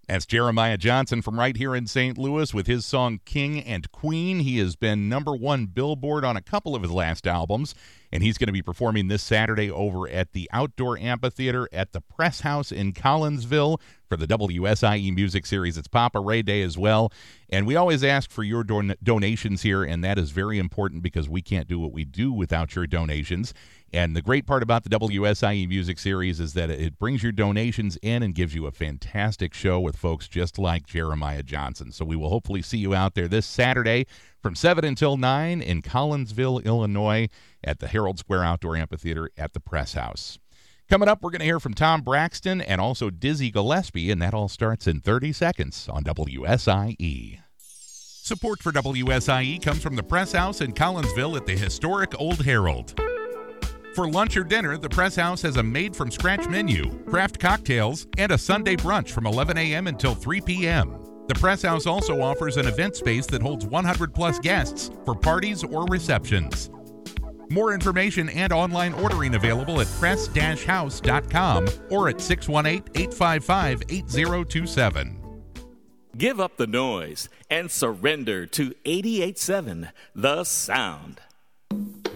That's Jeremiah Johnson from right here in St. Louis with his song King and Queen. He has been #1 Billboard on a couple of his last albums, and he's going to be performing this Saturday over at the Outdoor Amphitheater at the Press House in Collinsville for the WSIE Music Series. It's Papa Ray Day as well, and we always ask for your donations here, and that is very important because we can't do what we do without your donations. And the great part about the WSIE Music Series is that it brings your donations in and gives you a fantastic show with folks just like Jeremiah Johnson. So we will hopefully see you out there this Saturday from 7 until 9 in Collinsville, Illinois at the Herald Square Outdoor Amphitheater at the Press House. Coming up, we're going to hear from Tom Braxton and also Dizzy Gillespie, and that all starts in 30 seconds on WSIE. Support for WSIE comes from the Press House in Collinsville at the historic Old Herald. For lunch or dinner, the Press House has a made-from-scratch menu, craft cocktails, and a Sunday brunch from 11 a.m. until 3 p.m. The Press House also offers an event space that holds 100-plus guests for parties or receptions. More information and online ordering available at press-house.com or at 618-855-8027. Give up the noise and surrender to 88.7 The Sound.